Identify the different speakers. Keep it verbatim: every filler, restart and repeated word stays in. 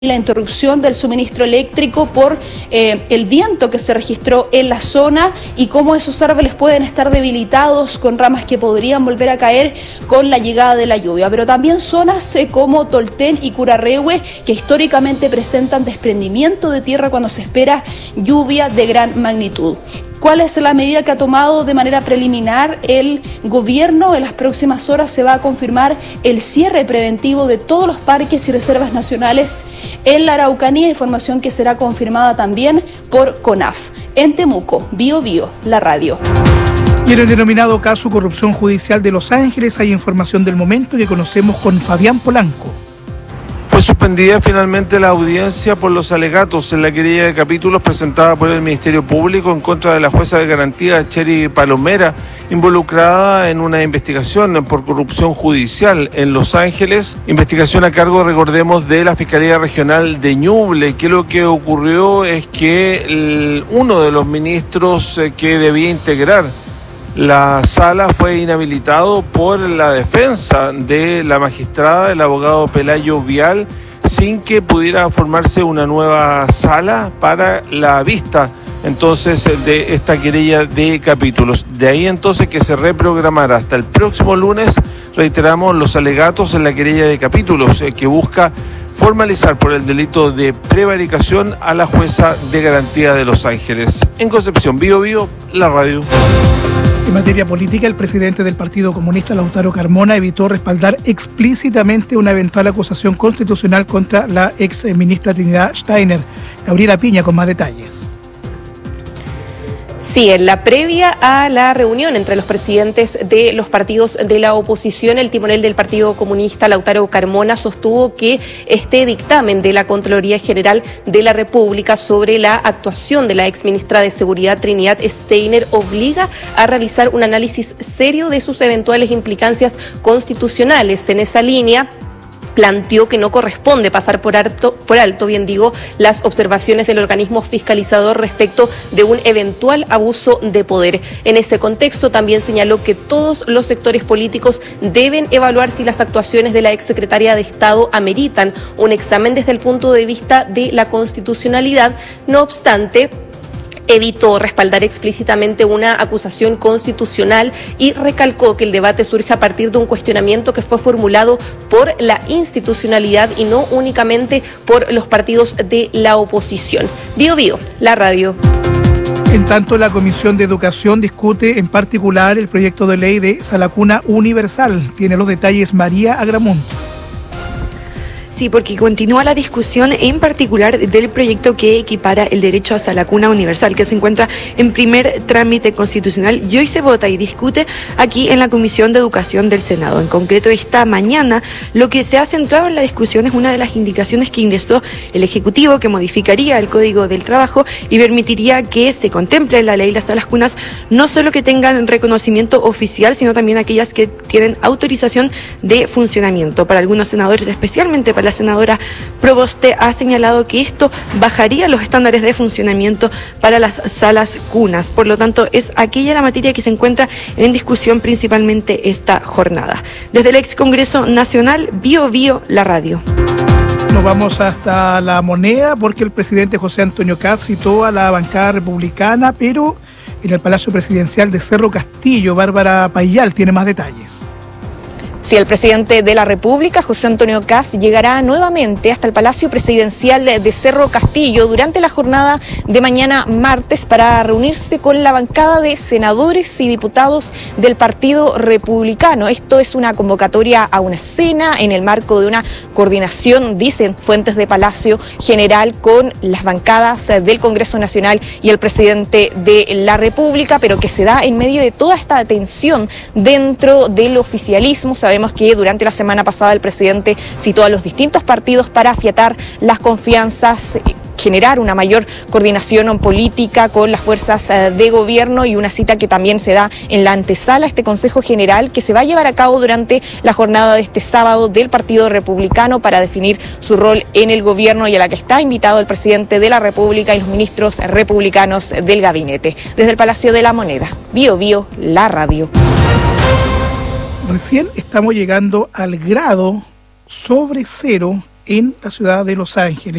Speaker 1: la interrupción del suministro eléctrico por eh, el viento que se registró en la zona y cómo esos árboles pueden estar debilitados con ramas que podrían volver a caer con la llegada de la lluvia. Pero también zonas eh, como Tolten y Curarrehue, que históricamente presentan desprendimiento de tierra cuando se espera lluvia de gran magnitud. ¿Cuál es la medida que ha tomado de manera preliminar el gobierno? En las próximas horas se va a confirmar el cierre preventivo de todos los parques y reservas nacionales en la Araucanía, información que será confirmada también por CONAF. En Temuco, Bio Bio, la radio.
Speaker 2: Y en el denominado caso corrupción judicial de Los Ángeles hay información del momento que conocemos con Fabián Polanco.
Speaker 3: Fue suspendida finalmente la audiencia por los alegatos en la querella de capítulos presentada por el Ministerio Público en contra de la jueza de garantía Cheri Palomera, involucrada en una investigación por corrupción judicial en Los Ángeles. Investigación a cargo, recordemos, de la Fiscalía Regional de Ñuble, que lo que ocurrió es que el, uno de los ministros que debía integrar la sala fue inhabilitado por la defensa de la magistrada, el abogado Pelayo Vial, sin que pudiera formarse una nueva sala para la vista entonces de esta querella de capítulos. De ahí entonces que se reprogramará hasta el próximo lunes, reiteramos, los alegatos en la querella de capítulos eh, que busca formalizar por el delito de prevaricación a la jueza de garantía de Los Ángeles. En Concepción, Bio Bio, la radio.
Speaker 2: En materia política, el presidente del Partido Comunista, Lautaro Carmona, evitó respaldar explícitamente una eventual acusación constitucional contra la ex ministra Trinidad Steiner. Gabriela Piña con más detalles.
Speaker 4: Sí, en la previa a la reunión entre los presidentes de los partidos de la oposición, el timonel del Partido Comunista, Lautaro Carmona, sostuvo que este dictamen de la Contraloría General de la República sobre la actuación de la exministra de Seguridad Trinidad Steiner obliga a realizar un análisis serio de sus eventuales implicancias constitucionales. En esa línea, planteó que no corresponde pasar por alto, por alto, bien digo, las observaciones del organismo fiscalizador respecto de un eventual abuso de poder. En ese contexto también señaló que todos los sectores políticos deben evaluar si las actuaciones de la exsecretaria de Estado ameritan un examen desde el punto de vista de la constitucionalidad. No obstante, evitó respaldar explícitamente una acusación constitucional y recalcó que el debate surge a partir de un cuestionamiento que fue formulado por la institucionalidad y no únicamente por los partidos de la oposición. Bio Bio, la radio.
Speaker 2: En tanto, la Comisión de Educación discute en particular el proyecto de ley de Sala Cuna Universal. Tiene los detalles María Agramunt.
Speaker 5: Sí, porque continúa la discusión en particular del proyecto que equipara el derecho a sala cuna universal, que se encuentra en primer trámite constitucional y hoy se vota y discute aquí en la Comisión de Educación del Senado. En concreto, esta mañana lo que se ha centrado en la discusión es una de las indicaciones que ingresó el Ejecutivo, que modificaría el Código del Trabajo y permitiría que se contemple en la ley las salas cunas no solo que tengan reconocimiento oficial, sino también aquellas que tienen autorización de funcionamiento. Para algunos senadores, especialmente para la senadora Proboste, ha señalado que esto bajaría los estándares de funcionamiento para las salas cunas. Por lo tanto, es aquella la materia que se encuentra en discusión principalmente esta jornada. Desde el ex Congreso Nacional, Bio Bio, la radio.
Speaker 2: Nos vamos hasta La Moneda porque el presidente José Antonio Kast citó a la bancada republicana, pero en el Palacio Presidencial de Cerro Castillo. Bárbara Payal tiene más detalles.
Speaker 6: Sí, el presidente de la República, José Antonio Kast, llegará nuevamente hasta el Palacio Presidencial de Cerro Castillo durante la jornada de mañana martes para reunirse con la bancada de senadores y diputados del Partido Republicano. Esto es una convocatoria a una cena en el marco de una coordinación, dicen fuentes de Palacio General, con las bancadas del Congreso Nacional y el presidente de la República, pero que se da en medio de toda esta tensión dentro del oficialismo. Sabemos que durante la semana pasada el presidente citó a los distintos partidos para afiatar las confianzas, generar una mayor coordinación política con las fuerzas de gobierno, y una cita que también se da en la antesala a este Consejo General que se va a llevar a cabo durante la jornada de este sábado del Partido Republicano para definir su rol en el gobierno, y a la que está invitado el presidente de la República y los ministros republicanos del gabinete. Desde el Palacio de la Moneda, Bio Bio, la radio.
Speaker 2: Recién estamos llegando al grado sobre cero en la ciudad de Los Ángeles.